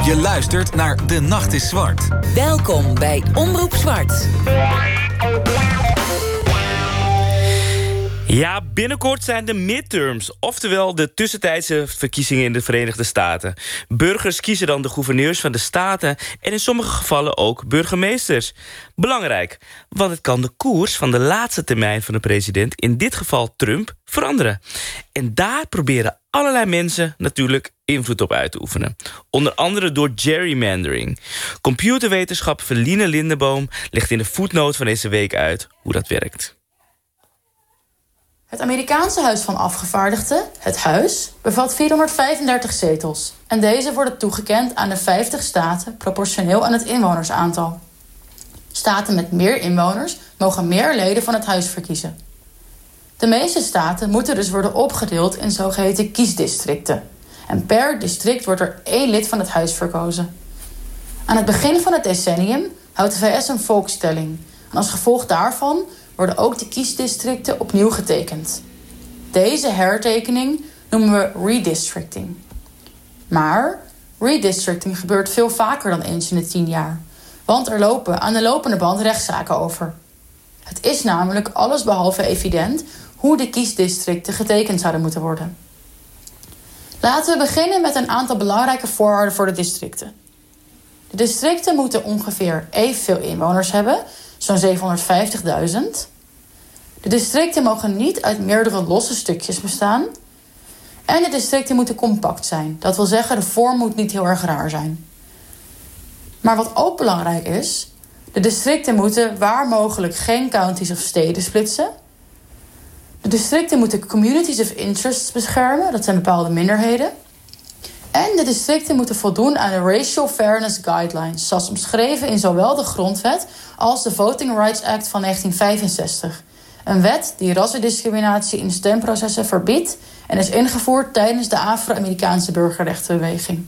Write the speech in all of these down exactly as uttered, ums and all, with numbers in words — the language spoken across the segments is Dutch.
Je luistert naar De Nacht is Zwart. Welkom bij Omroep Zwart. Ja, binnenkort zijn de midterms, oftewel de tussentijdse verkiezingen in de Verenigde Staten. Burgers kiezen dan de gouverneurs van de staten en in sommige gevallen ook burgemeesters. Belangrijk, want het kan de koers van de laatste termijn van de president, in dit geval Trump, veranderen. En daar proberen allerlei mensen natuurlijk invloed op uit te oefenen. Onder andere door gerrymandering. Computerwetenschapper Feline Lindeboom legt in de voetnoot van deze week uit hoe dat werkt. Het Amerikaanse Huis van Afgevaardigden, het Huis, bevat vierhonderdvijfendertig zetels. En deze worden toegekend aan de vijftig staten proportioneel aan het inwonersaantal. Staten met meer inwoners mogen meer leden van het Huis verkiezen. De meeste staten moeten dus worden opgedeeld in zogeheten kiesdistricten. En per district wordt er één lid van het Huis verkozen. Aan het begin van het decennium houdt de V S een volkstelling. En als gevolg daarvan worden ook de kiesdistricten opnieuw getekend. Deze hertekening noemen we redistricting. Maar redistricting gebeurt veel vaker dan eens in de tien jaar. Want er lopen aan de lopende band rechtszaken over. Het is namelijk allesbehalve evident hoe de kiesdistricten getekend zouden moeten worden. Laten we beginnen met een aantal belangrijke voorwaarden voor de districten. De districten moeten ongeveer evenveel inwoners hebben, zo'n zevenhonderdvijftigduizend. De districten mogen niet uit meerdere losse stukjes bestaan. En de districten moeten compact zijn. Dat wil zeggen, de vorm moet niet heel erg raar zijn. Maar wat ook belangrijk is, de districten moeten waar mogelijk geen counties of steden splitsen. De districten moeten communities of interests beschermen, dat zijn bepaalde minderheden. En de districten moeten voldoen aan de Racial Fairness Guidelines, zoals omschreven in zowel de Grondwet als de Voting Rights Act van negentien vijfenzestig. Een wet die rassendiscriminatie in stemprocessen verbiedt en is ingevoerd tijdens de Afro-Amerikaanse burgerrechtenbeweging.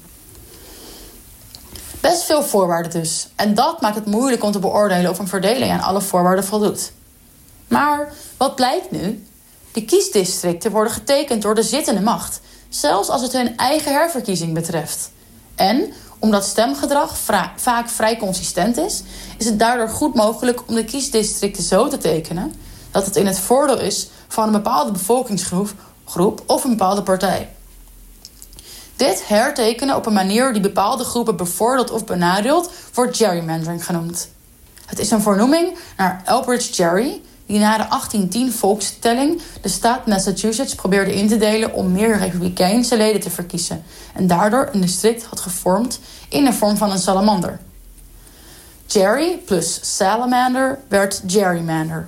Best veel voorwaarden dus. En dat maakt het moeilijk om te beoordelen of een verdeling aan alle voorwaarden voldoet. Maar wat blijkt nu? De kiesdistricten worden getekend door de zittende macht, zelfs als het hun eigen herverkiezing betreft. En omdat stemgedrag vra- vaak vrij consistent is, is het daardoor goed mogelijk om de kiesdistricten zo te tekenen dat het in het voordeel is van een bepaalde bevolkingsgroep groep of een bepaalde partij. Dit hertekenen op een manier die bepaalde groepen bevoordeelt of benadeelt wordt gerrymandering genoemd. Het is een vernoeming naar Elbridge Gerry, die na de achttien tien volkstelling de staat Massachusetts probeerde in te delen om meer republikeinse leden te verkiezen en daardoor een district had gevormd in de vorm van een salamander. Gerry plus salamander werd gerrymander.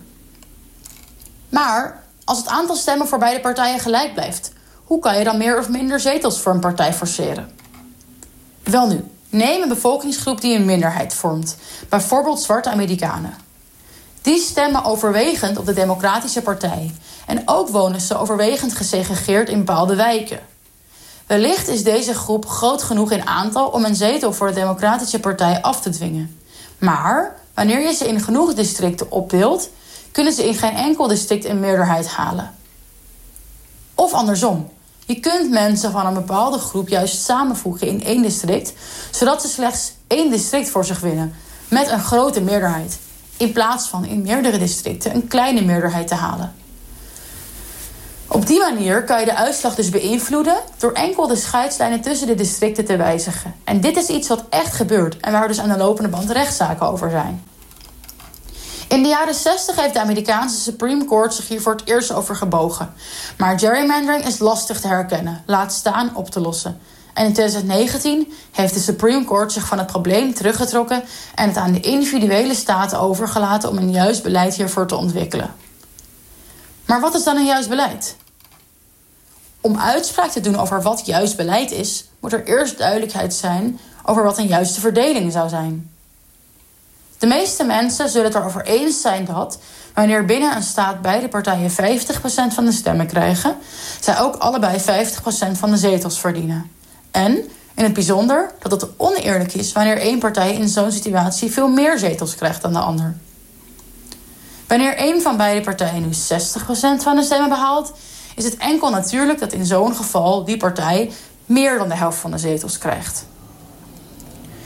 Maar als het aantal stemmen voor beide partijen gelijk blijft, hoe kan je dan meer of minder zetels voor een partij forceren? Welnu, neem een bevolkingsgroep die een minderheid vormt, bijvoorbeeld zwarte Amerikanen. Die stemmen overwegend op de Democratische Partij. En ook wonen ze overwegend gesegregeerd in bepaalde wijken. Wellicht is deze groep groot genoeg in aantal om een zetel voor de Democratische Partij af te dwingen. Maar wanneer je ze in genoeg districten opdeelt, kunnen ze in geen enkel district een meerderheid halen. Of andersom. Je kunt mensen van een bepaalde groep juist samenvoegen in één district, zodat ze slechts één district voor zich winnen, met een grote meerderheid, in plaats van in meerdere districten een kleine meerderheid te halen. Op die manier kan je de uitslag dus beïnvloeden door enkel de scheidslijnen tussen de districten te wijzigen. En dit is iets wat echt gebeurt en waar dus aan de lopende band rechtszaken over zijn. In de jaren zestig heeft de Amerikaanse Supreme Court zich hier voor het eerst over gebogen. Maar gerrymandering is lastig te herkennen, laat staan op te lossen. En in twintig negentien heeft de Supreme Court zich van het probleem teruggetrokken en het aan de individuele staten overgelaten om een juist beleid hiervoor te ontwikkelen. Maar wat is dan een juist beleid? Om uitspraak te doen over wat juist beleid is, moet er eerst duidelijkheid zijn over wat een juiste verdeling zou zijn. De meeste mensen zullen het erover eens zijn dat, wanneer binnen een staat beide partijen vijftig procent van de stemmen krijgen, zij ook allebei vijftig procent van de zetels verdienen. En, in het bijzonder, dat het oneerlijk is wanneer één partij in zo'n situatie veel meer zetels krijgt dan de ander. Wanneer één van beide partijen nu zestig procent van de stemmen behaalt, is het enkel natuurlijk dat in zo'n geval die partij meer dan de helft van de zetels krijgt.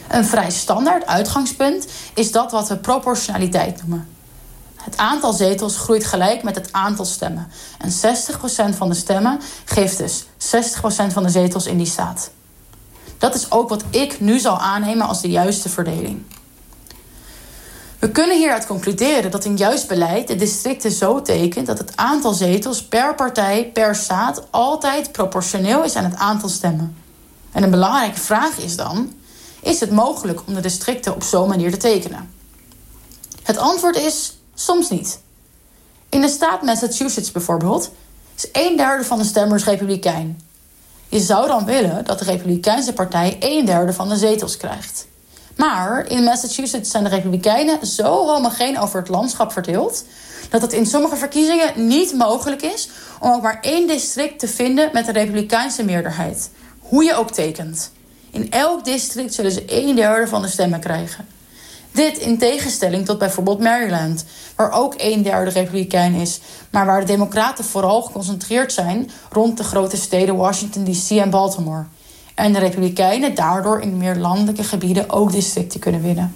Een vrij standaard uitgangspunt is dat wat we proportionaliteit noemen. Het aantal zetels groeit gelijk met het aantal stemmen. En zestig procent van de stemmen geeft dus zestig procent van de zetels in die staat. Dat is ook wat ik nu zal aannemen als de juiste verdeling. We kunnen hieruit concluderen dat een juist beleid de districten zo tekent dat het aantal zetels per partij, per staat altijd proportioneel is aan het aantal stemmen. En een belangrijke vraag is dan: is het mogelijk om de districten op zo'n manier te tekenen? Het antwoord is soms niet. In de staat Massachusetts bijvoorbeeld is een derde van de stemmers republikein. Je zou dan willen dat de Republikeinse partij een derde van de zetels krijgt. Maar in Massachusetts zijn de Republikeinen zo homogeen over het landschap verdeeld dat het in sommige verkiezingen niet mogelijk is om ook maar één district te vinden met een Republikeinse meerderheid. Hoe je ook tekent. In elk district zullen ze een derde van de stemmen krijgen. Dit in tegenstelling tot bijvoorbeeld Maryland, waar ook een derde Republikein is, maar waar de Democraten vooral geconcentreerd zijn rond de grote steden Washington D C en Baltimore. En de Republikeinen daardoor in meer landelijke gebieden ook districten kunnen winnen.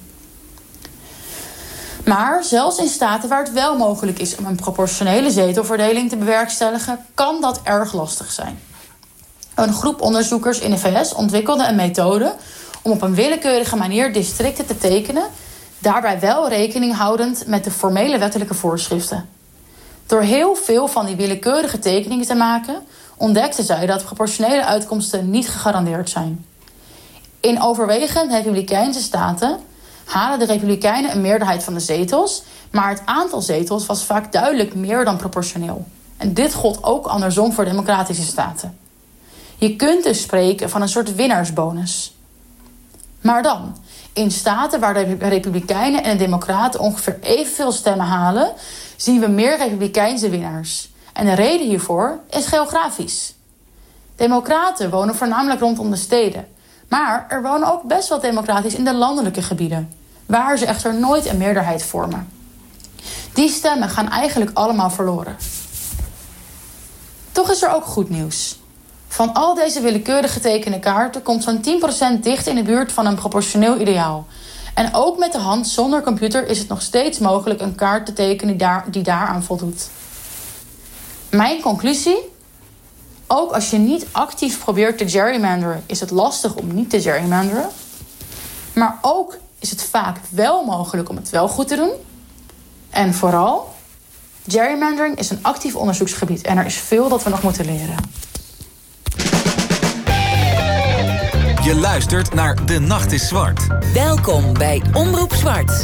Maar zelfs in staten waar het wel mogelijk is om een proportionele zetelverdeling te bewerkstelligen, kan dat erg lastig zijn. Een groep onderzoekers in de V S ontwikkelde een methode om op een willekeurige manier districten te tekenen, daarbij wel rekening houdend met de formele wettelijke voorschriften. Door heel veel van die willekeurige tekeningen te maken, ontdekten zij dat proportionele uitkomsten niet gegarandeerd zijn. In overwegend Republikeinse staten halen de Republikeinen een meerderheid van de zetels, maar het aantal zetels was vaak duidelijk meer dan proportioneel. En dit gold ook andersom voor democratische staten. Je kunt dus spreken van een soort winnaarsbonus. Maar dan, in staten waar de Republikeinen en de Democraten ongeveer evenveel stemmen halen, zien we meer Republikeinse winnaars. En de reden hiervoor is geografisch. Democraten wonen voornamelijk rondom de steden. Maar er wonen ook best wel democratisch in de landelijke gebieden, waar ze echter nooit een meerderheid vormen. Die stemmen gaan eigenlijk allemaal verloren. Toch is er ook goed nieuws. Van al deze willekeurig getekende kaarten komt zo'n tien procent dicht in de buurt van een proportioneel ideaal. En ook met de hand zonder computer is het nog steeds mogelijk een kaart te tekenen die, daar, die daaraan voldoet. Mijn conclusie? Ook als je niet actief probeert te gerrymanderen, is het lastig om niet te gerrymanderen. Maar ook is het vaak wel mogelijk om het wel goed te doen. En vooral, gerrymandering is een actief onderzoeksgebied en er is veel dat we nog moeten leren. Je luistert naar De Nacht is Zwart. Welkom bij Omroep Zwart.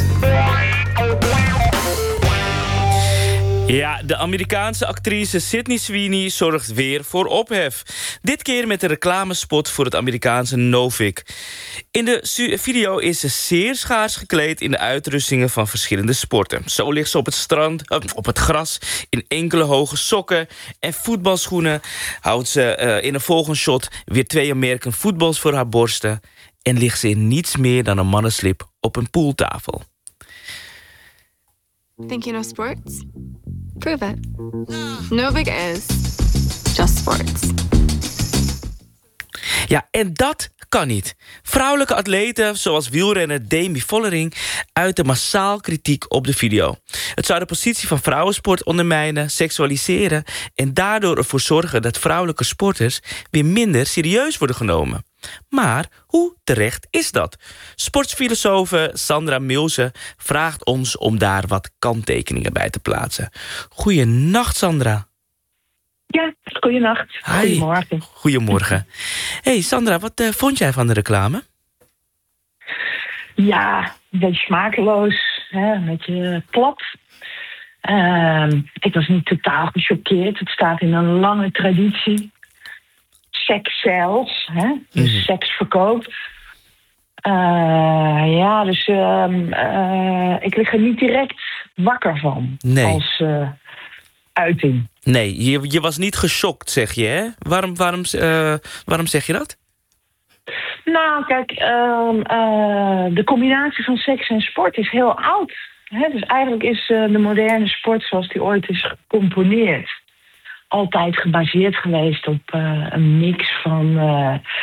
Ja, de Amerikaanse actrice Sydney Sweeney zorgt weer voor ophef. Dit keer met een reclamespot voor het Amerikaanse Novik. In de video is ze zeer schaars gekleed in de uitrustingen van verschillende sporten. Zo ligt ze op het strand, op het gras, in enkele hoge sokken en voetbalschoenen. Houdt ze uh, in een volgende shot weer twee American voetbals voor haar borsten. En ligt ze in niets meer dan een mannenslip op een pooltafel. Think you know sports? Prove it. Novik is just sports. Ja, en dat kan niet. Vrouwelijke atleten, zoals wielrenner Demi Vollering, uiten massaal kritiek op de video. Het zou de positie van vrouwensport ondermijnen, seksualiseren en daardoor ervoor zorgen dat vrouwelijke sporters weer minder serieus worden genomen. Maar hoe terecht is dat? Sportfilosofe Sandra Milse vraagt ons om daar wat kanttekeningen bij te plaatsen. Goeienacht, Sandra. Ja, goeienacht. Hi. Goedemorgen. Goedemorgen. Hey Sandra, wat uh, vond jij van de reclame? Ja, een beetje smakeloos. Hè, een beetje plat. Uh, ik was niet totaal gechoqueerd. Het staat in een lange traditie. Seks zelfs, hè? Dus mm-hmm. Seks verkoopt. Uh, ja, dus uh, uh, ik lig er niet direct wakker van. Nee. Als uh, uiting. Nee, je, je was niet geschokt, zeg je, hè? Waarom, waarom, uh, waarom zeg je dat? Nou, kijk, uh, uh, de combinatie van seks en sport is heel oud. Hè? Dus eigenlijk is uh, de moderne sport zoals die ooit is gecomponeerd altijd gebaseerd geweest op uh, een mix van uh,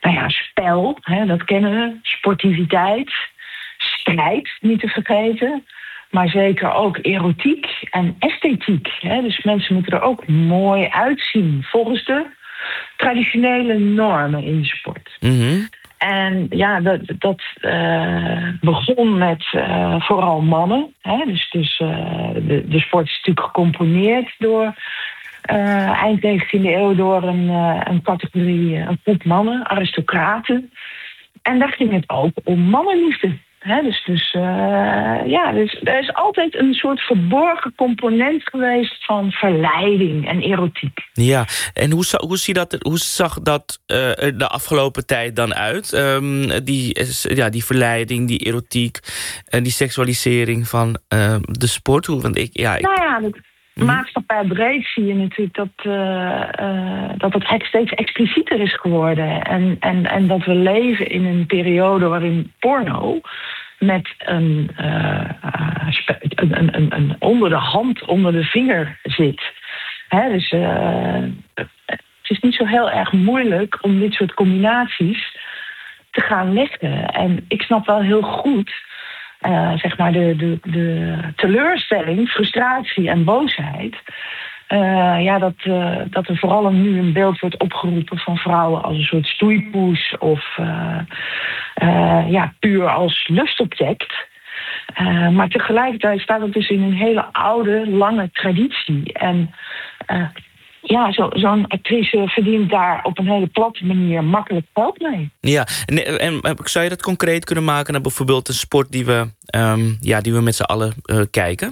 nou ja, spel, hè, dat kennen we, sportiviteit, strijd, niet te vergeten. Maar zeker ook erotiek en esthetiek. Hè. Dus mensen moeten er ook mooi uitzien volgens de traditionele normen in de sport. Mm-hmm. En ja, dat, dat uh, begon met uh, vooral mannen. Hè. Dus, dus uh, de, de sport is natuurlijk gecomponeerd door uh, eind negentiende eeuw door een, uh, een categorie, een groep mannen, aristocraten. En daar ging het ook om mannenliefde. He, dus dus uh, ja, dus er is altijd een soort verborgen component geweest van verleiding en erotiek. Ja, en hoe, hoe, zie dat, hoe zag dat uh, er de afgelopen tijd dan uit? Um, die, ja, die verleiding, die erotiek en die seksualisering van uh, de sport? Hoe, want ik, ja, ik... Nou ja, de maatschappij breed zie je natuurlijk dat, uh, uh, dat het steeds explicieter is geworden. En, en, en dat we leven in een periode waarin porno met een, uh, een, een, een, een onder de hand, onder de vinger zit. Hè, dus uh, het is niet zo heel erg moeilijk om dit soort combinaties te gaan leggen. En ik snap wel heel goed uh, zeg maar de, de, de teleurstelling, frustratie en boosheid. Uh, ja, dat, uh, dat er vooral nu een beeld wordt opgeroepen van vrouwen als een soort stoeipoes of uh, uh, ja, puur als lustobject. Uh, maar tegelijkertijd staat het dus in een hele oude, lange traditie. En uh, ja, zo, zo'n actrice verdient daar op een hele platte manier makkelijk geld mee. Ja, en, en zou je dat concreet kunnen maken naar bijvoorbeeld een sport die we, um, ja, die we met z'n allen uh, kijken?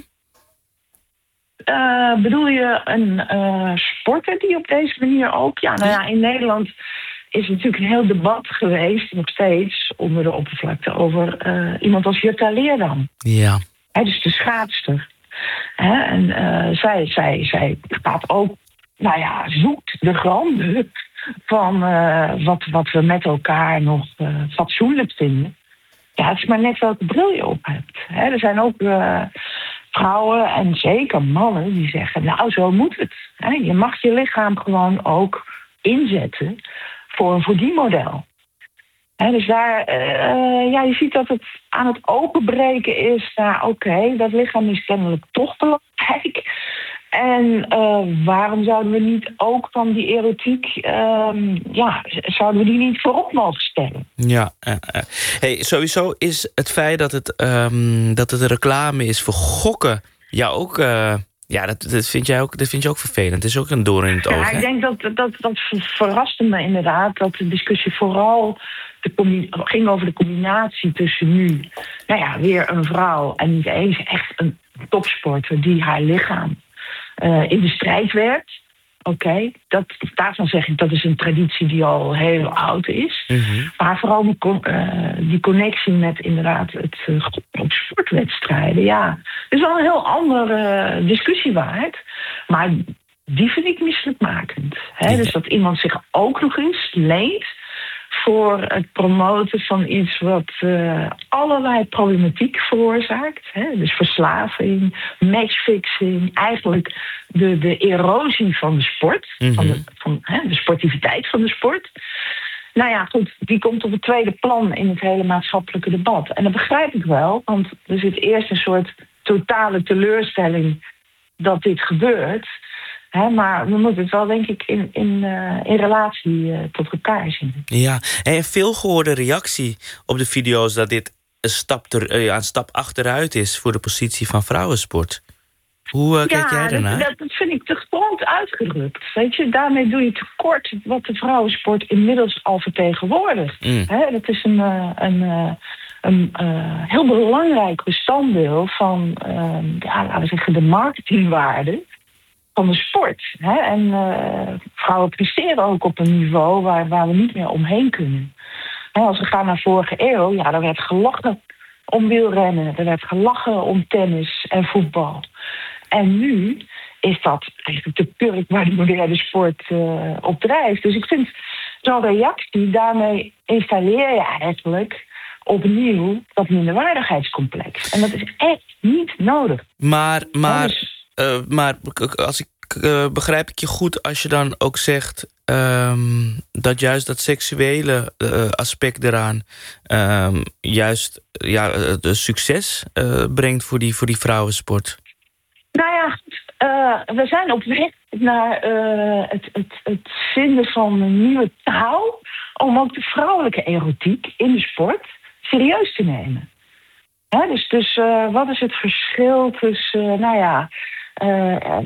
Uh, bedoel je een uh, sporter die op deze manier ook... Ja, nou ja, in Nederland is natuurlijk een heel debat geweest, nog steeds, onder de oppervlakte, over uh, iemand als Jutta Leerdam. Ja. Hè, dus de schaatster. Hè, en uh, zij, zij, zij gaat ook, nou ja, zoekt de granden van uh, wat, wat we met elkaar nog uh, fatsoenlijk vinden. Ja, het is maar net welke bril je op hebt. Hè, er zijn ook Uh, vrouwen en zeker mannen die zeggen, nou, zo moet het. Je mag je lichaam gewoon ook inzetten voor een verdienmodel. Dus daar, uh, ja, je ziet dat het aan het openbreken is. Nou, oké, okay, dat lichaam is kennelijk toch belangrijk. En uh, waarom zouden we niet ook van die erotiek, um, ja, zouden we die niet voorop mogen stellen? Ja, uh, uh. Hey, sowieso is het feit dat het, um, dat het een reclame is voor gokken, ja ook, uh, ja, dat, dat vind jij ook, dat vind je ook vervelend. Het is ook een doorn in het oog. Ja, ik denk dat, dat dat verraste me inderdaad, dat de discussie vooral de ging over de combinatie tussen nu, nou ja, weer een vrouw en niet eens echt een topsporter die haar lichaam Uh, in de strijd werkt. Oké, okay, daarvan zeg ik dat is een traditie die al heel oud is. Mm-hmm. Maar vooral die, uh, die connectie met inderdaad het uh, op sportwedstrijden. Ja, dat is wel een heel andere uh, discussie waard. Maar die vind ik misselijkmakend. Hè? Ja. Dus dat iemand zich ook nog eens leent voor het promoten van iets wat uh, allerlei problematiek veroorzaakt. Hè? Dus verslaving, matchfixing, eigenlijk de, de erosie van de sport, mm-hmm. van, de, van hè, de sportiviteit van de sport. Nou ja, goed, die komt op het tweede plan in het hele maatschappelijke debat. En dat begrijp ik wel, want er zit eerst een soort totale teleurstelling dat dit gebeurt. He, maar we moeten het wel, denk ik, in, in, uh, in relatie uh, tot elkaar zien. Ja, en veel gehoorde reactie op de video's dat dit een stap, ter, uh, een stap achteruit is voor de positie van vrouwensport. Hoe uh, kijk ja, jij daarnaar? Dat, dat vind ik te groot uitgedrukt. Weet je, daarmee doe je tekort wat de vrouwensport inmiddels al vertegenwoordigt. Mm. He, dat is een, uh, een, uh, een uh, heel belangrijk bestanddeel van, uh, ja, laten we zeggen, de marketingwaarde van de sport. Hè? En uh, vrouwen presteren ook op een niveau waar, waar we niet meer omheen kunnen. Hè, als we gaan naar vorige eeuw, ja, daar werd gelachen om wielrennen, er werd gelachen om tennis en voetbal. En nu is dat eigenlijk de kurk waar de moderne sport uh, op drijft. Dus ik vind zo'n reactie, daarmee installeer je eigenlijk opnieuw dat minderwaardigheidscomplex. En dat is echt niet nodig. Maar, maar... Dus, Uh, maar als ik uh, begrijp ik je goed als je dan ook zegt um, dat juist dat seksuele uh, aspect eraan um, juist ja, de succes uh, brengt voor die, voor die vrouwensport? Nou ja, uh, we zijn op weg naar uh, het, het, het vinden van een nieuwe taal om ook de vrouwelijke erotiek in de sport serieus te nemen. Hè, dus dus uh, wat is het verschil tussen, uh, nou ja, uh,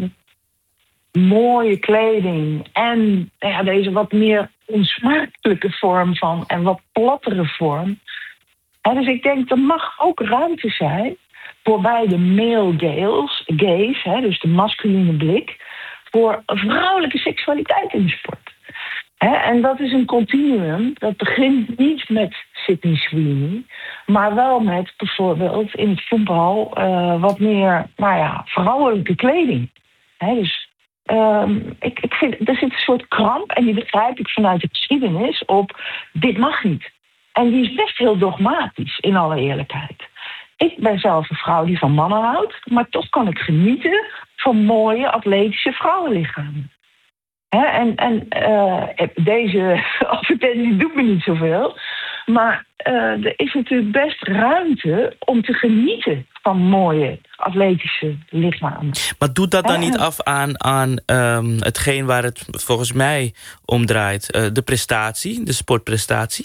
mooie kleding en uh, ja, deze wat meer onsmakelijke vorm van en wat plattere vorm. Hè, dus ik denk, er mag ook ruimte zijn voor beide male gaze, gaze hè, dus de masculine blik, voor vrouwelijke seksualiteit in de sport. Hè, en dat is een continuum. Dat begint niet met Sydney Sweeney, maar wel met bijvoorbeeld in het voetbal uh, wat meer, nou ja, vrouwelijke kleding. Hè, dus um, ik, ik vind, er zit een soort kramp, en die begrijp ik vanuit de geschiedenis, op dit mag niet. En die is best heel dogmatisch, in alle eerlijkheid. Ik ben zelf een vrouw die van mannen houdt, maar toch kan ik genieten van mooie, atletische vrouwenlichamen. Hè, en en uh, deze advertentie doet me niet zoveel. Maar uh, er is natuurlijk best ruimte om te genieten van mooie, atletische lichamen. Maar doet dat dan niet af aan, aan um, hetgeen waar het volgens mij om draait? Uh, de prestatie, de sportprestatie?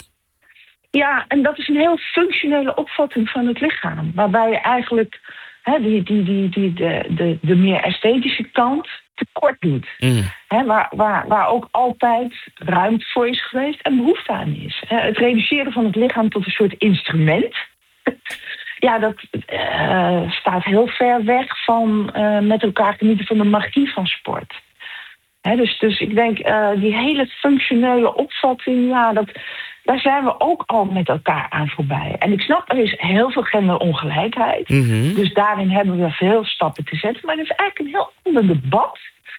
Ja, en dat is een heel functionele opvatting van het lichaam. Waarbij je eigenlijk hè, die, die, die, die, de, de, de meer esthetische kant tekort doet. Mm. Hè, waar, waar, waar ook altijd ruimte voor is geweest en behoefte aan is. Hè, het reduceren van het lichaam tot een soort instrument. Ja, dat uh, staat heel ver weg van uh, met elkaar genieten van de magie van sport. Hè, dus, dus ik denk, uh, die hele functionele opvatting, ja, dat, daar zijn we ook al met elkaar aan voorbij. En ik snap, er is heel veel genderongelijkheid. Mm-hmm. Dus daarin hebben we veel stappen te zetten. Maar het is eigenlijk een heel ander debat.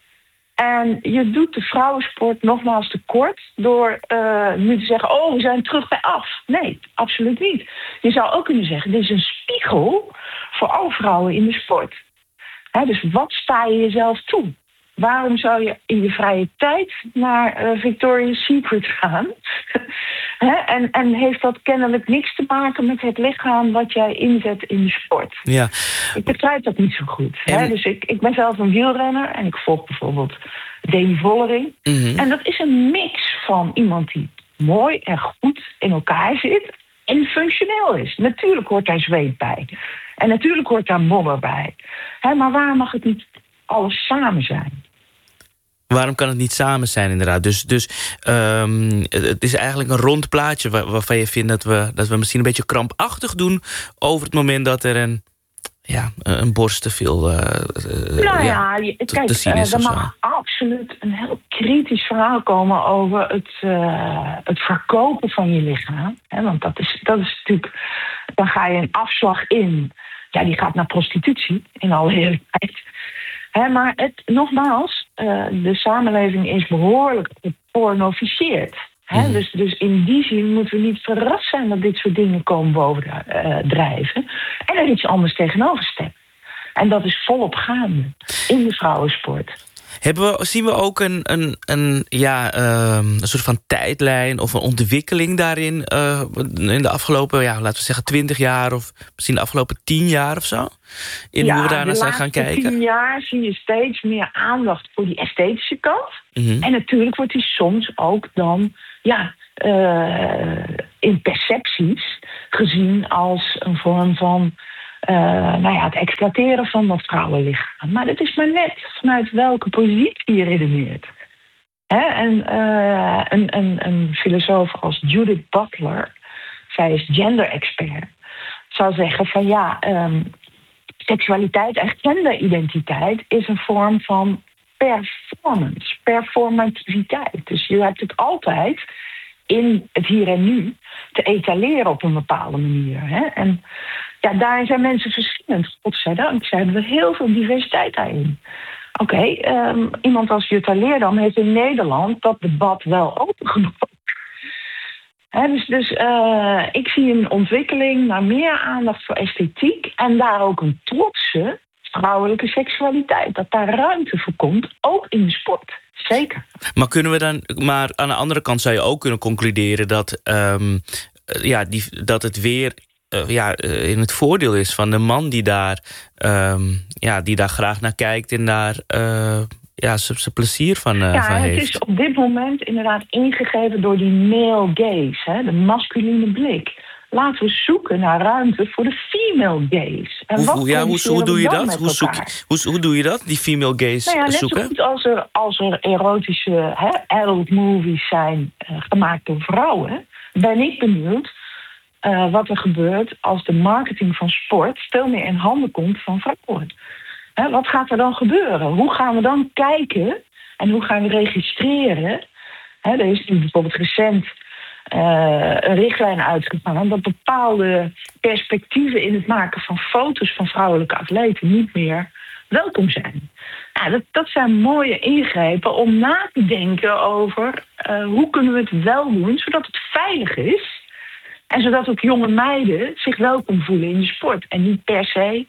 En je doet de vrouwensport nogmaals tekort door uh, nu te zeggen, oh, we zijn terug bij af. Nee, absoluut niet. Je zou ook kunnen zeggen, dit is een spiegel voor alle vrouwen in de sport. Hè, dus wat sta je jezelf toe? Waarom zou je in je vrije tijd naar uh, Victoria's Secret gaan? He, en, en heeft dat kennelijk niks te maken met het lichaam wat jij inzet in de sport? Ja. Ik begrijp dat niet zo goed. En... He, dus ik, ik ben zelf een wielrenner en ik volg bijvoorbeeld Demi Vollering. Mm-hmm. En dat is een mix van iemand die mooi en goed in elkaar zit en functioneel is. Natuurlijk hoort daar zweet bij. En natuurlijk hoort daar modder bij. He, maar waar mag het niet alles samen zijn? Waarom kan het niet samen zijn, inderdaad? Dus, dus um, het is eigenlijk een rond plaatje waar, waarvan je vindt dat we, dat we misschien een beetje krampachtig doen over het moment dat er een, ja, een borst te veel uh, nou ja, ja, te, kijk, te zien is. Er mag absoluut een heel kritisch verhaal komen over het, uh, het verkopen van je lichaam. Hè, want dat is, dat is natuurlijk, dan ga je een afslag in. Ja, die gaat naar prostitutie, in alle eerlijkheid. He, maar het, nogmaals, uh, de samenleving is behoorlijk gepornoficeerd. Mm. Dus, dus in die zin moeten we niet verrast zijn dat dit soort dingen komen bovendrijven. Uh, en er iets anders tegenover stellen. En dat is volop gaande in de vrouwensport. Hebben we, zien we ook een, een, een, ja, um, een soort van tijdlijn of een ontwikkeling daarin uh, in de afgelopen, ja, laten we zeggen, twintig jaar of misschien de afgelopen tien jaar of zo? In ja, hoe we daarnaar zijn gaan kijken? De laatste tien jaar zie je steeds meer aandacht voor die esthetische kant. Mm-hmm. En natuurlijk wordt die soms ook dan, ja, uh, in percepties gezien als een vorm van Uh, nou ja, het exploiteren van dat vrouwenlichaam. Maar dat is maar net vanuit welke positie je redeneert. Hè? En uh, een, een, een filosoof als Judith Butler, zij is gender-expert, zou zeggen van ja, um, seksualiteit en genderidentiteit is een vorm van performance, performativiteit. Dus je hebt het altijd in het hier en nu te etaleren op een bepaalde manier. Hè? En ja, daarin zijn mensen verschillend, godzijdank. Ze hebben er heel veel diversiteit daarin. Oké, okay, um, iemand als Jutta Leerdam heeft in Nederland dat debat wel opengebroken. He, dus dus uh, ik zie een ontwikkeling naar meer aandacht voor esthetiek en daar ook een trotse vrouwelijke seksualiteit. Dat daar ruimte voor komt, ook in de sport. Zeker. Maar kunnen we dan, maar aan de andere kant zou je ook kunnen concluderen dat, um, ja, die, dat het weer uh, ja, uh, in het voordeel is van de man die daar, um, ja, die daar graag naar kijkt en daar uh, ja, zijn plezier van, uh, ja, van heeft. Het is op dit moment inderdaad ingegeven door die male gaze, hè, de masculine blik. Laten we zoeken naar ruimte voor de female gaze. En hoe, wat ja, hoe, hoe doe je dat? Hoe, zoek, hoe, hoe doe je dat, die female gaze nou ja, net zoeken? zo goed als er, als er erotische hè, adult movies zijn uh, gemaakt door vrouwen, ben ik benieuwd uh, wat er gebeurt als de marketing van sport veel meer in handen komt van vrouwen. Hè, wat gaat er dan gebeuren? Hoe gaan we dan kijken en hoe gaan we registreren? Hè, er is nu bijvoorbeeld recent Uh, een richtlijn uitgegaan dat bepaalde perspectieven in het maken van foto's van vrouwelijke atleten niet meer welkom zijn. Ja, dat, dat zijn mooie ingrepen om na te denken over uh, hoe kunnen we het wel doen zodat het veilig is en zodat ook jonge meiden zich welkom voelen in de sport en niet per se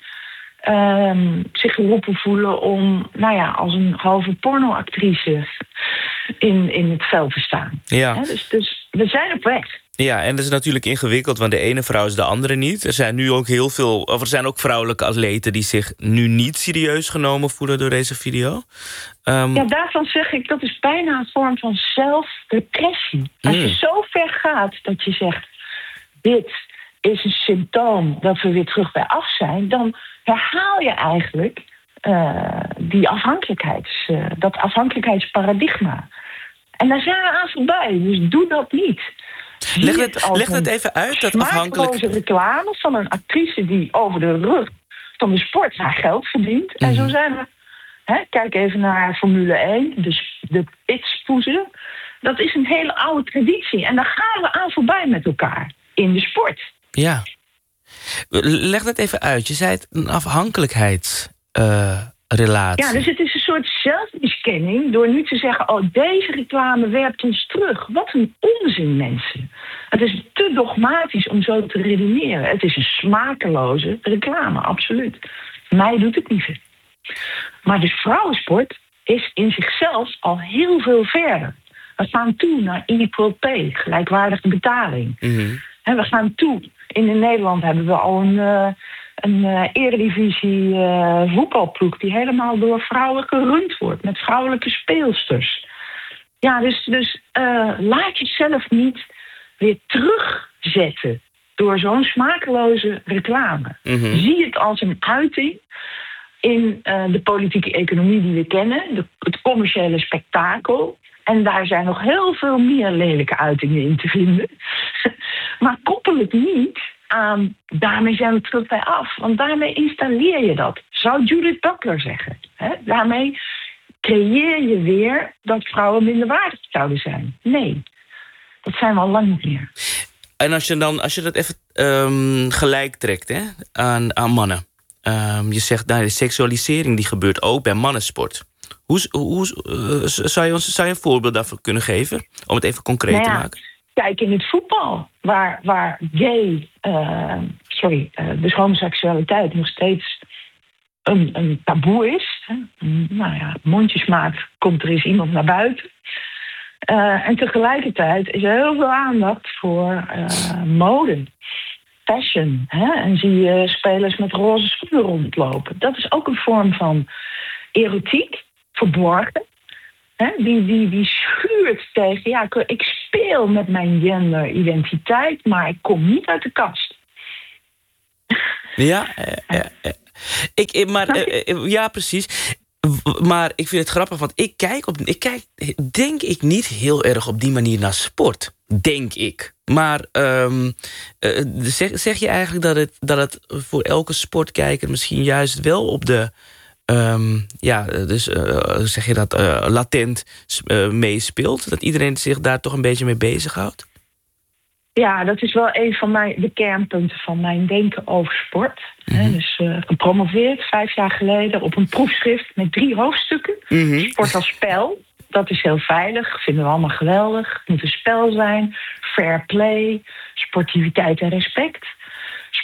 uh, zich geroepen voelen om, nou ja, als een halve pornoactrice in, in het veld te staan. Ja. He, dus, dus we zijn op weg. Ja, en dat is natuurlijk ingewikkeld, want de ene vrouw is de andere niet. Er zijn nu ook heel veel, of er zijn ook vrouwelijke atleten die zich nu niet serieus genomen voelen door deze video. Um... Ja, daarvan zeg ik, dat is bijna een vorm van zelfrepressie. Als Mm. je zo ver gaat dat je zegt, dit is een symptoom dat we weer terug bij af zijn, dan herhaal je eigenlijk uh, die afhankelijkheids, uh, dat afhankelijkheidsparadigma. En daar zijn we aan voorbij, dus doe dat niet. Leg het, leg het even uit, dat afhankelijk... smakeloze reclame van een actrice die over de rug van de sport haar geld verdient. Mm. En zo zijn we. Hè, kijk even naar Formule één, dus de pitspoezen. Dat is een hele oude traditie. En daar gaan we aan voorbij met elkaar in de sport. Ja. Leg dat even uit. Je zei het, een afhankelijkheidsrelatie. Uh, ja, dus het is een soort zelfmiskenning door nu te zeggen, oh, deze reclame werpt ons terug. Wat een onzin, mensen. Het is te dogmatisch om zo te redeneren. Het is een smakeloze reclame, absoluut. Mij doet het niet. Maar de vrouwensport is in zichzelf al heel veel verder. We gaan toe naar equal pay, gelijkwaardige betaling. Mm-hmm. En we gaan toe. In Nederland hebben we al een, uh, een uh, eredivisie uh, voetbalploeg die helemaal door vrouwen gerund wordt, met vrouwelijke speelsters. Ja, dus, dus uh, laat jezelf niet weer terugzetten door zo'n smakeloze reclame. Mm-hmm. Zie het als een uiting in uh, de politieke economie die we kennen, de, het commerciële spektakel. En daar zijn nog heel veel meer lelijke uitingen in te vinden. Maar koppel het niet aan, daarmee zijn we terug bij af. Want daarmee installeer je dat, zou Judith Butler zeggen. He? Daarmee creëer je weer dat vrouwen minderwaardig zouden zijn. Nee, dat zijn we al lang niet meer. En als je, dan, als je dat even um, gelijk trekt, hè, aan, aan mannen. Um, je zegt, nou, de seksualisering die gebeurt ook bij mannensport. Hoe, hoe, uh, zou, je ons, zou je een voorbeeld daarvoor kunnen geven? Om het even concreet nou ja, te maken. Kijk, in het voetbal, waar, waar gay, uh, sorry, uh, dus homoseksualiteit nog steeds een, een taboe is. Hè? Nou ja, mondjesmaat komt er eens iemand naar buiten. Uh, en tegelijkertijd is er heel veel aandacht voor uh, mode, fashion. Hè? En zie je spelers met roze schoenen rondlopen. Dat is ook een vorm van erotiek, verborgen. He, die, die, die schuurt tegen, ja, ik, ik speel met mijn genderidentiteit, maar ik kom niet uit de kast. Ja, eh, eh, eh. Ik, eh, maar, eh, eh, ja, precies. Maar ik vind het grappig, want ik kijk, op, ik kijk, denk ik, niet heel erg op die manier naar sport. Denk ik. Maar um, uh, zeg, zeg je eigenlijk dat het, dat het voor elke sportkijker misschien juist wel op de... Um, ja, dus uh, zeg je dat uh, latent uh, meespeelt? Dat iedereen zich daar toch een beetje mee bezighoudt? Ja, dat is wel een van mijn, de kernpunten van mijn denken over sport. Mm-hmm. He, dus uh, gepromoveerd vijf jaar geleden op een proefschrift met drie hoofdstukken. Mm-hmm. Sport als spel, dat is heel veilig, vinden we allemaal geweldig. Het moet een spel zijn, fair play, sportiviteit en respect.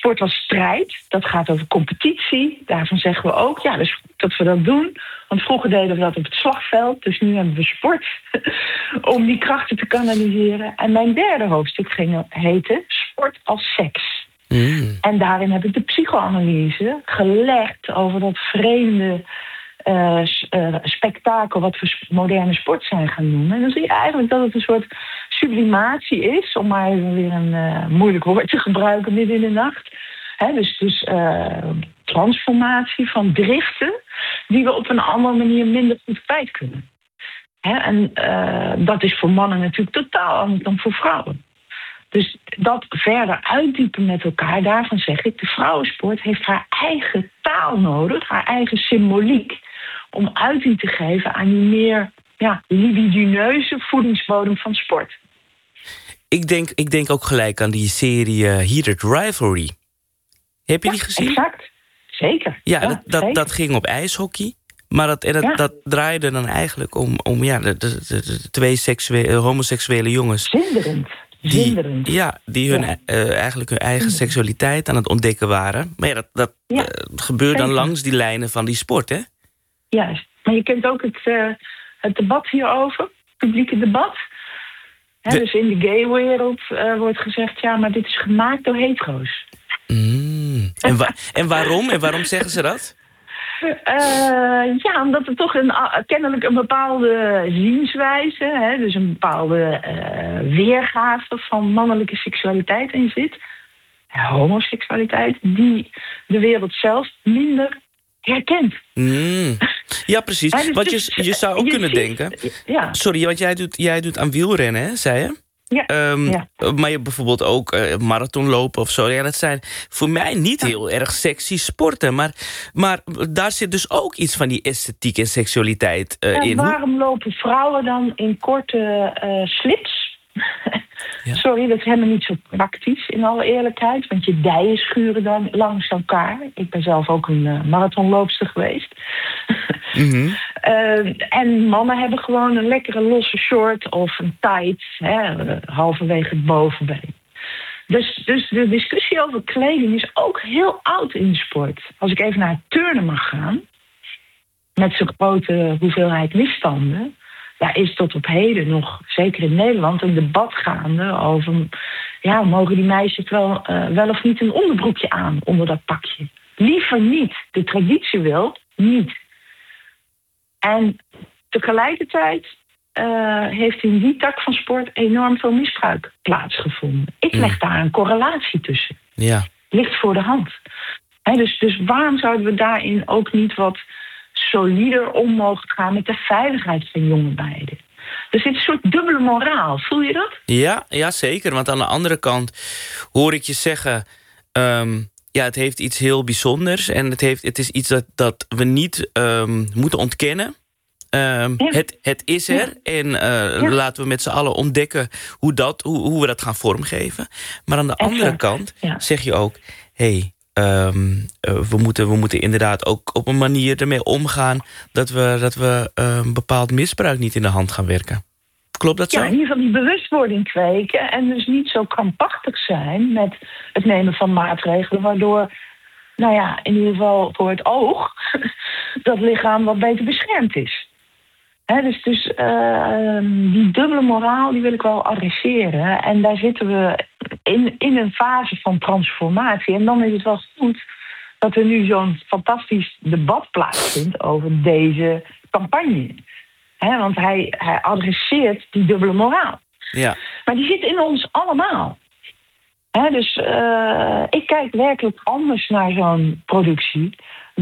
sport als strijd. Dat gaat over competitie. Daarvan zeggen we ook, ja, dus dat we dat doen. Want vroeger deden we dat op het slagveld. Dus nu hebben we sport om die krachten te kanaliseren. En mijn derde hoofdstuk ging heten Sport als seks. Mm. En daarin heb ik de psychoanalyse gelegd over dat vreemde uh, uh, spektakel wat we moderne sport zijn gaan noemen. En dan zie je eigenlijk dat het een soort sublimatie is, om maar even weer een uh, moeilijk woord te gebruiken midden in de nacht. He, dus dus uh, transformatie van driften die we op een andere manier minder goed kwijt kunnen. He, en uh, dat is voor mannen natuurlijk totaal anders dan voor vrouwen. Dus dat verder uitdiepen met elkaar, daarvan zeg ik, de vrouwensport heeft haar eigen taal nodig, haar eigen symboliek, om uiting te geven aan die meer ja, libidineuze voedingsbodem van sport. Ik denk, ik denk ook gelijk aan die serie uh, Heated Rivalry. Heb je ja, die gezien? Exact, zeker. Ja, ja dat, dat, zeker. dat ging op ijshockey. Maar dat, en dat, ja. dat draaide dan eigenlijk om, om ja, de, de, de, de twee seksuele, homoseksuele jongens. Zinderend. Die, ja, die hun, ja. Uh, eigenlijk hun eigen seksualiteit aan het ontdekken waren. Maar ja, dat, dat ja. uh, gebeurt dan langs die lijnen van die sport, hè? Juist. Maar je kent ook het, uh, het debat hierover, het publieke debat. He, de... Dus in de gay-wereld uh, wordt gezegd, ja, maar dit is gemaakt door hetero's. Mm. En, wa- en waarom? En waarom zeggen ze dat? Uh, ja, omdat er toch een, uh, kennelijk een bepaalde zienswijze, hè, dus een bepaalde uh, weergave van mannelijke seksualiteit in zit. Uh, homoseksualiteit, die de wereld zelf minder herkent. Mm. Ja, precies. Ja, dus want dus, je, je zou ook je kunnen ziet, denken... Ja. Sorry, want jij doet, jij doet aan wielrennen, hè, zei je? Ja, um, ja. Maar je bijvoorbeeld ook uh, marathonlopen of zo. Ja, dat zijn voor mij niet heel erg sexy sporten. Maar, maar daar zit dus ook iets van die esthetiek en seksualiteit uh, en in. Waarom lopen vrouwen dan in korte uh, slips? Ja. Sorry, dat is helemaal niet zo praktisch, in alle eerlijkheid. Want je dijen schuren dan langs elkaar. Ik ben zelf ook een uh, marathonloopster geweest. Mm-hmm. uh, en mannen hebben gewoon een lekkere losse short of een tights, hè, halverwege het bovenbeen. Dus, dus de discussie over kleding is ook heel oud in de sport. Als ik even naar het turnen mag gaan, met zo'n grote hoeveelheid misstanden, daar is tot op heden nog, zeker in Nederland, een debat gaande over, ja, mogen die meisjes wel, uh, wel of niet een onderbroekje aan onder dat pakje? Liever niet. De traditie wil niet. En tegelijkertijd uh, heeft in die tak van sport enorm veel misbruik plaatsgevonden. Ik leg daar een correlatie tussen. Ja. Ligt voor de hand. He, dus, dus waarom zouden we daarin ook niet wat solider om mogen gaan met de veiligheid van jonge meiden? Er zit een soort dubbele moraal. Voel je dat? Ja, ja, zeker. Want aan de andere kant hoor ik je zeggen, Um, ja, het heeft iets heel bijzonders. En het, heeft, het is iets dat, dat we niet um, moeten ontkennen. Um, ja. het, het is er. Ja. En uh, ja. laten we met z'n allen ontdekken hoe, dat, hoe, hoe we dat gaan vormgeven. Maar aan de exact. andere kant ja. zeg je ook, hey, Um, uh, we, moeten, we moeten inderdaad ook op een manier ermee omgaan dat we, dat we um, bepaald misbruik niet in de hand gaan werken. Klopt dat zo? Ja, in ieder geval die bewustwording kweken en dus niet zo krampachtig zijn met het nemen van maatregelen, waardoor, nou ja, in ieder geval voor het oog, dat lichaam wat beter beschermd is. He, dus dus uh, die dubbele moraal, die wil ik wel adresseren. En daar zitten we in, in een fase van transformatie. En dan is het wel goed dat er nu zo'n fantastisch debat plaatsvindt over deze campagne. He, want hij, hij adresseert die dubbele moraal. Ja. Maar die zit in ons allemaal. He, dus uh, ik kijk werkelijk anders naar zo'n productie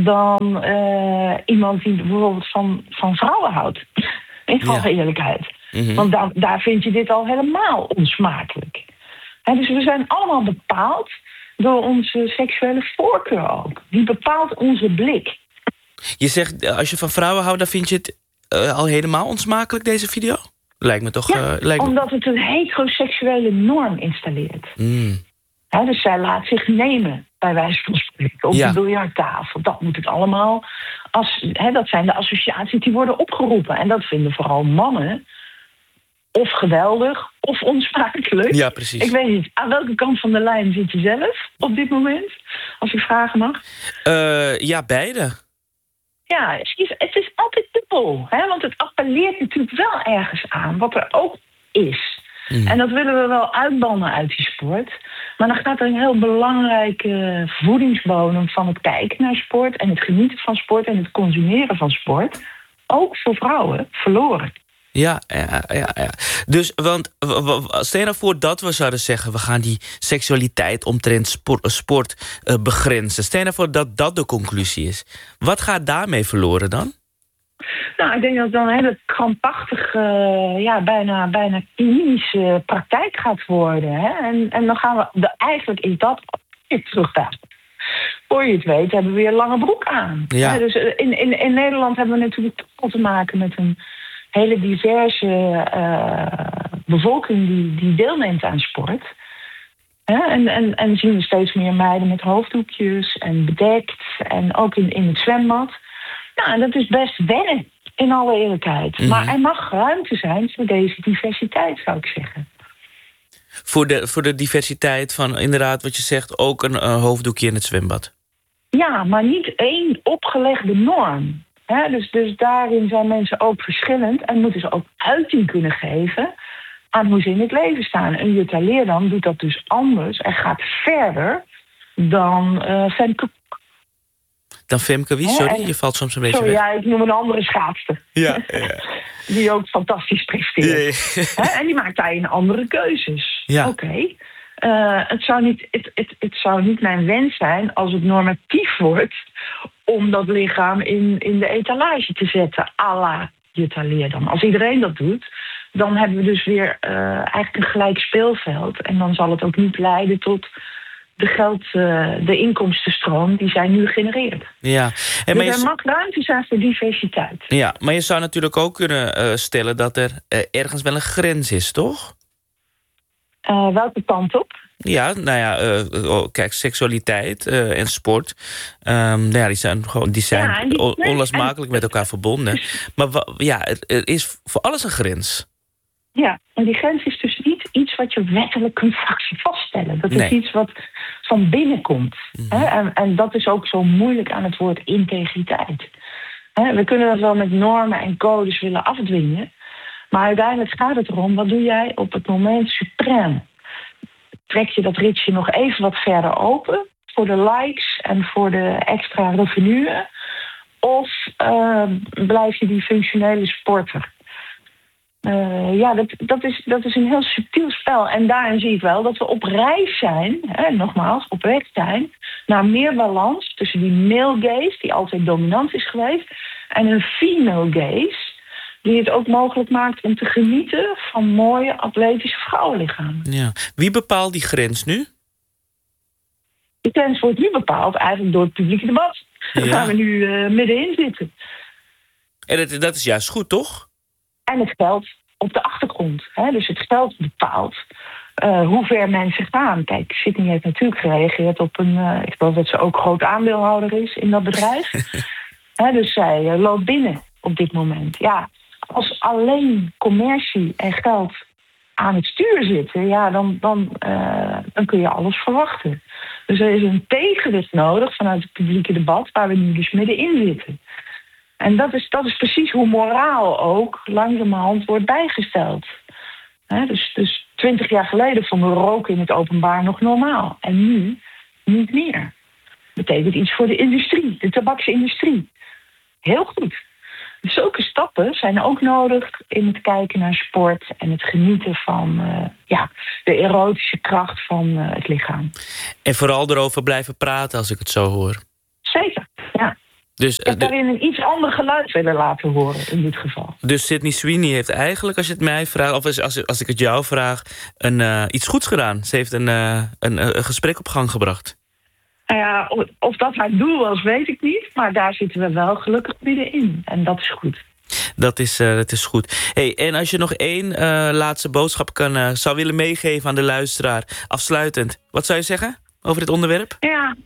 dan uh, iemand die bijvoorbeeld van, van vrouwen houdt. In alle ja. eerlijkheid. Mm-hmm. Want daar, daar vind je dit al helemaal onsmakelijk. He, dus we zijn allemaal bepaald door onze seksuele voorkeur ook. Die bepaalt onze blik. Je zegt, als je van vrouwen houdt, dan vind je het uh, al helemaal onsmakelijk, deze video? Lijkt me toch... Ja, uh, lijkt omdat me... het een heteroseksuele norm installeert. Mm. He, dus zij laat zich nemen, bij wijze van spreken, op ja. de biljarttafel. Dat moet het allemaal. Als, he, dat zijn de associaties die worden opgeroepen. En dat vinden vooral mannen of geweldig of onsmakelijk. Ja, precies. Ik weet niet, aan welke kant van de lijn zit je zelf op dit moment? Als ik vragen mag. Uh, ja, beide. Ja, het is altijd dubbel. Hè? Want het appelleert natuurlijk wel ergens aan wat er ook is. Mm. En dat willen we wel uitbannen uit die sport. Maar dan gaat er een heel belangrijke voedingsbodem van het kijken naar sport en het genieten van sport en het consumeren van sport, ook voor vrouwen, verloren. Ja, ja, ja, ja. Dus, want stel nou voor dat we zouden zeggen, we gaan die seksualiteit omtrent sport, sport uh, begrenzen. Stel nou voor dat dat de conclusie is. Wat gaat daarmee verloren dan? Nou, ik denk dat het dan een hele krampachtige, uh, ja, bijna, bijna klinische praktijk gaat worden. Hè? En, en dan gaan we de, eigenlijk is dat weer teruggaan. Voor je het weet hebben we weer lange broek aan. Ja. Hè? Dus in, in, in Nederland hebben we natuurlijk toch te maken met een hele diverse uh, bevolking die, die deelneemt aan sport. Hè? En, en, en zien we steeds meer meiden met hoofddoekjes en bedekt. En ook in, in het zwembad. Nou, dat is best wennen, in alle eerlijkheid. Mm-hmm. Maar er mag ruimte zijn voor deze diversiteit, zou ik zeggen. Voor de, voor de diversiteit van, inderdaad, wat je zegt, ook een uh, hoofddoekje in het zwembad. Ja, maar niet één opgelegde norm. He, dus, dus daarin zijn mensen ook verschillend en moeten ze ook uiting kunnen geven aan hoe ze in het leven staan. En Jutta Leerdam doet dat dus anders en gaat verder dan uh, Femke. Dan Femke wie? Sorry, en, je valt soms een beetje sorry, weg. Ja, ik noem een andere schaatster. Ja, ja. Die ook fantastisch presteert. Ja, ja. En die maakt daarin andere keuzes. Ja. Oké. Okay. Uh, het, zou niet, het, het, het zou niet mijn wens zijn als het normatief wordt om dat lichaam in, in de etalage te zetten, à la Jutta Leerdam. Als iedereen dat doet, dan hebben we dus weer uh, eigenlijk een gelijk speelveld. En dan zal het ook niet leiden tot de geld, uh, de inkomstenstroom die zij nu genereert. Ja. En dus je... er mag ruimte zijn voor diversiteit. Ja, maar je zou natuurlijk ook kunnen uh, stellen dat er uh, ergens wel een grens is, toch? Uh, welke kant op? Ja, nou ja, uh, oh, kijk, seksualiteit uh, en sport, um, nou ja, die zijn gewoon, die zijn ja, die, onlosmakelijk en, met elkaar verbonden. Maar ja, er, er is voor alles een grens. Ja, en die grens is dus niet iets wat je wettelijk kunt vaststellen. Dat is nee. iets wat van binnen komt. Mm-hmm. Hè? En, en dat is ook zo moeilijk aan het woord integriteit. Hè? We kunnen dat wel met normen en codes willen afdwingen. Maar uiteindelijk gaat het erom, wat doe jij op het moment suprem? Trek je dat ritje nog even wat verder open voor de likes en voor de extra revenuen? Of uh, blijf je die functionele sporter? Uh, ja, dat, dat, is, dat is een heel subtiel spel. En daarin zie ik wel dat we op reis zijn, hè, nogmaals, op weg zijn, naar meer balans tussen die male gaze, die altijd dominant is geweest, en een female gaze, die het ook mogelijk maakt om te genieten van mooie, atletische vrouwenlichamen. Ja. Wie bepaalt die grens nu? De grens wordt nu bepaald eigenlijk door het publieke debat. Ja. Waar we nu uh, middenin zitten. En dat, dat is juist goed, toch? En het geld op de achtergrond. Hè? Dus het geld bepaalt uh, hoe ver mensen gaan. Kijk, Sydney heeft natuurlijk gereageerd op een... Uh, ik geloof dat ze ook groot aandeelhouder is in dat bedrijf. Hè, dus zij uh, loopt binnen op dit moment. Ja, als alleen commercie en geld aan het stuur zitten, ja, dan, dan, uh, dan kun je alles verwachten. Dus er is een tegenwicht nodig vanuit het publieke debat, waar we nu dus middenin zitten. En dat is, dat is precies hoe moraal ook langzamerhand wordt bijgesteld. He, dus, dus twintig jaar geleden vonden we roken in het openbaar nog normaal. En nu niet meer. Dat betekent iets voor de industrie, de tabaksindustrie. Heel goed. Zulke stappen zijn ook nodig in het kijken naar sport en het genieten van uh, ja, de erotische kracht van uh, het lichaam. En vooral erover blijven praten, als ik het zo hoor. Zeker, ja. Dus, ik heb de... daarin een iets ander geluid willen laten horen in dit geval. Dus Sydney Sweeney heeft eigenlijk, als je het mij vraagt, of als, als ik het jou vraag, een, uh, iets goeds gedaan. Ze heeft een, uh, een, een gesprek op gang gebracht. Nou ja, of, of dat haar doel was, weet ik niet. Maar daar zitten we wel gelukkig middenin. En dat is goed. Dat is, uh, dat is goed. Hey, en als je nog één uh, laatste boodschap kan, uh, zou willen meegeven aan de luisteraar, afsluitend. Wat zou je zeggen over dit onderwerp? Ja,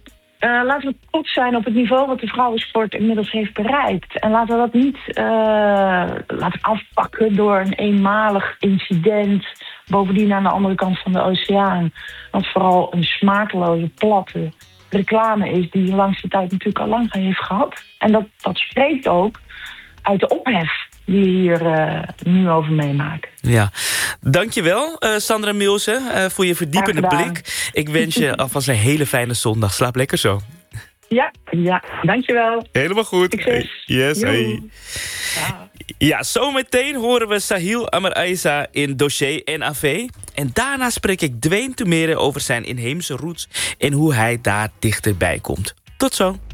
Uh, laten we trots zijn op het niveau wat de vrouwensport inmiddels heeft bereikt. En laten we dat niet uh, laten afpakken door een eenmalig incident. Bovendien aan de andere kant van de oceaan. Wat vooral een smakeloze, platte reclame is die de langste tijd natuurlijk al lang heeft gehad. En dat, dat spreekt ook uit de ophef die we hier uh, nu over meemaken. Ja, dankjewel uh, Sandra Milsen uh, voor je verdiepende blik. Ik wens je alvast een hele fijne zondag. Slaap lekker zo. Ja, ja, dankjewel. Helemaal goed. Succes. Yes, hey. Ja. Ja, zometeen horen we Sahil Amar-Aissa in Dossier N A V. En daarna spreek ik Dwayne Tumere over zijn inheemse roots en hoe hij daar dichterbij komt. Tot zo.